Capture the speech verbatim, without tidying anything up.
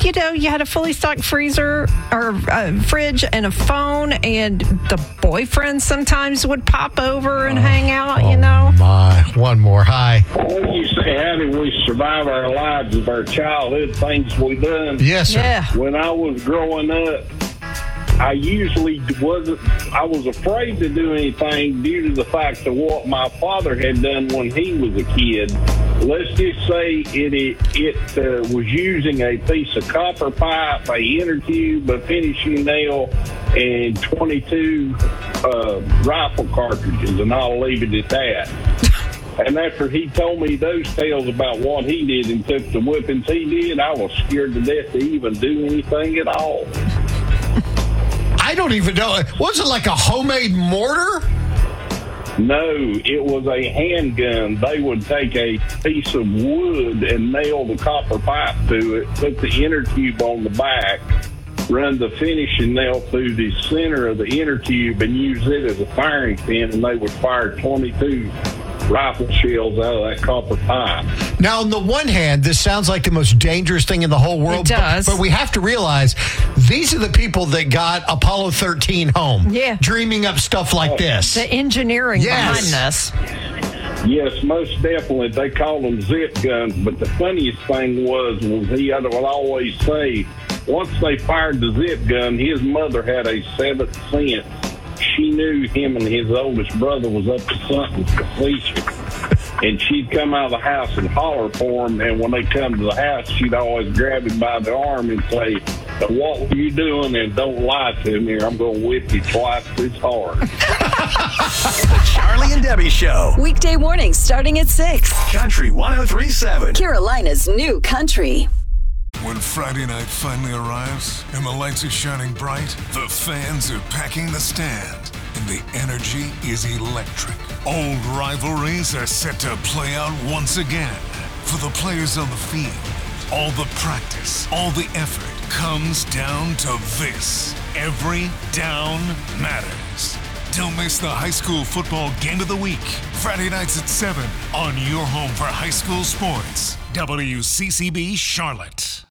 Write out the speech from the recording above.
you know, you had a fully stocked freezer or uh, fridge and a phone, and the boyfriend sometimes would pop over and oh, hang out, oh you know. My, one more. Hi. When you say, how did we survive our lives of our childhood, things we done? Yes, sir. Yeah. When I was growing up, I usually wasn't, I was afraid to do anything due to the fact of what my father had done when he was a kid. Let's just say it it, it uh, was using a piece of copper pipe, a inner tube, a finishing nail, and twenty-two uh, rifle cartridges, and I'll leave it at that. And after he told me those tales about what he did and took the whippings he did, I was scared to death to even do anything at all. I don't even know. Was it like a homemade mortar? No, it was a handgun. They would take a piece of wood and nail the copper pipe to it, put the inner tube on the back, run the finishing nail through the center of the inner tube, and use it as a firing pin, and they would fire twenty-two rifle shells out of that copper pipe. Now, on the one hand, this sounds like the most dangerous thing in the whole world. It does. But, but we have to realize these are the people that got Apollo thirteen home. Yeah. Dreaming up stuff like this. The engineering Yes. behind this. Yes, most definitely. They called them zip guns, but the funniest thing was, was he would always say, once they fired the zip gun, his mother had a seventh sense. She knew him and his oldest brother was up to something suspicious. And she'd come out of the house and holler for him, and when they come to the house, she'd always grab him by the arm and say, what were you doing? And don't lie to me, or I'm going to whip you twice as hard. The Charlie and Debbie Show. Weekday mornings starting at six. Country one oh three point seven. Carolina's new country. When Friday night finally arrives and the lights are shining bright, the fans are packing the stand, and the energy is electric. Old rivalries are set to play out once again. For the players on the field, all the practice, all the effort comes down to this. Every down matters. Don't miss the high school football game of the week. Friday nights at seven on your home for high school sports. W C C B Charlotte.